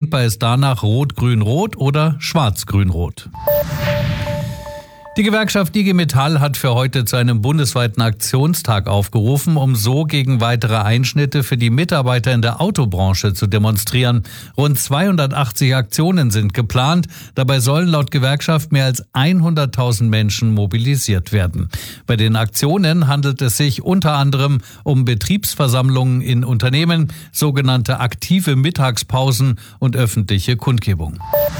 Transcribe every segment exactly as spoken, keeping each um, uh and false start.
Wählbar ist danach Rot-Grün-Rot oder Schwarz-Grün-Rot. Die Gewerkschaft I G Metall hat für heute zu einem bundesweiten Aktionstag aufgerufen, um so gegen weitere Einschnitte für die Mitarbeiter in der Autobranche zu demonstrieren. Rund zweihundertachtzig Aktionen sind geplant. Dabei sollen laut Gewerkschaft mehr als hunderttausend Menschen mobilisiert werden. Bei den Aktionen handelt es sich unter anderem um Betriebsversammlungen in Unternehmen, sogenannte aktive Mittagspausen und öffentliche Kundgebungen.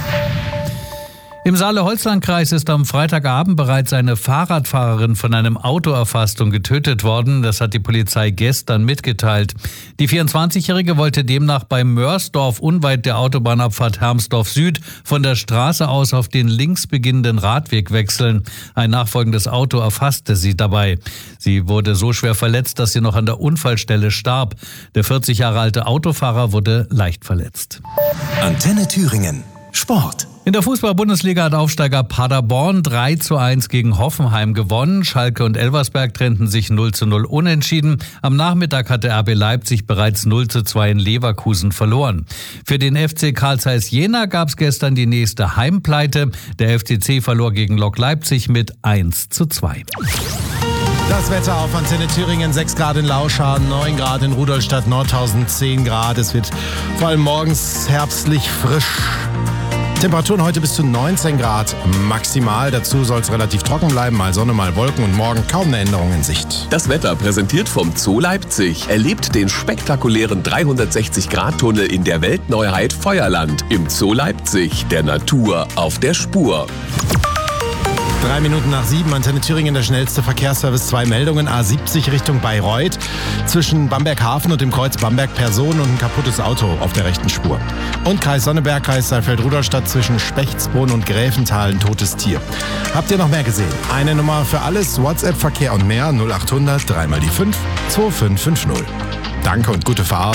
Im Saale-Holzland-Kreis ist am Freitagabend bereits eine Fahrradfahrerin von einem Auto erfasst und getötet worden. Das hat die Polizei gestern mitgeteilt. Die vierundzwanzigjährige wollte demnach bei Mörsdorf unweit der Autobahnabfahrt Hermsdorf Süd von der Straße aus auf den links beginnenden Radweg wechseln. Ein nachfolgendes Auto erfasste sie dabei. Sie wurde so schwer verletzt, dass sie noch an der Unfallstelle starb. Der vierzig Jahre alte Autofahrer wurde leicht verletzt. Antenne Thüringen. Sport. In der Fußball-Bundesliga hat Aufsteiger Paderborn drei zu eins gegen Hoffenheim gewonnen. Schalke und Elversberg trennten sich null zu null unentschieden. Am Nachmittag hatte R B Leipzig bereits null zu zwei in Leverkusen verloren. Für den F C Carl Zeiss Jena gab es gestern die nächste Heimpleite. Der F C C verlor gegen Lok Leipzig mit eins zu zwei. Das Wetter auf Antenne Thüringen, sechs Grad in Lauscharen, neun Grad in Rudolstadt, Nordhausen, zehn Grad. Es wird vor allem morgens herbstlich frisch. Temperaturen heute bis zu neunzehn Grad maximal. Dazu soll es relativ trocken bleiben, mal Sonne, mal Wolken und morgen kaum eine Änderung in Sicht. Das Wetter präsentiert vom Zoo Leipzig. Erlebt den spektakulären dreihundertsechzig Grad Tunnel in der Weltneuheit Feuerland. Im Zoo Leipzig, der Natur auf der Spur. Drei Minuten nach sieben, Antenne Thüringen, der schnellste Verkehrsservice. Zwei Meldungen, A siebzig Richtung Bayreuth. Zwischen Bamberg-Hafen und dem Kreuz Bamberg-Person und ein kaputtes Auto auf der rechten Spur. Und Kreis Sonneberg, Kreis Saalfeld-Rudolstadt zwischen Spechtsbrunn und Gräfenthal ein totes Tier. Habt ihr noch mehr gesehen? Eine Nummer für alles, WhatsApp-Verkehr und mehr, null achthundert, dreimal die fünf, zwei fünf fünf null. Danke und gute Fahrt.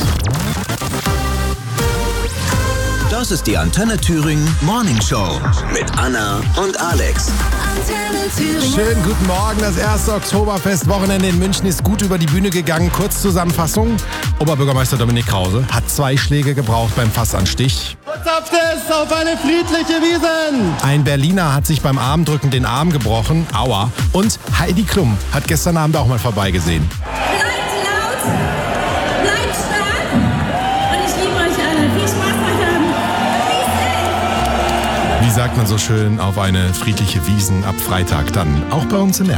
Das ist die Antenne Thüringen Morning Show mit Anna und Alex. Antenne Thüringen. Schönen guten Morgen. Das erste Oktoberfest-Wochenende in München ist gut über die Bühne gegangen. Kurzzusammenfassung. Oberbürgermeister Dominik Krause hat zwei Schläge gebraucht beim Fassanstich. Verzapft es auf eine friedliche Wiesn. Ein Berliner hat sich beim Armdrücken den Arm gebrochen. Aua. Und Heidi Klum hat gestern Abend auch mal vorbeigesehen. Bleibt laut, bleibt stark und ich liebe euch alle. Viel Spaß heute Abend. Wie sagt man so schön, auf eine friedliche Wiesn ab Freitag dann auch bei uns in der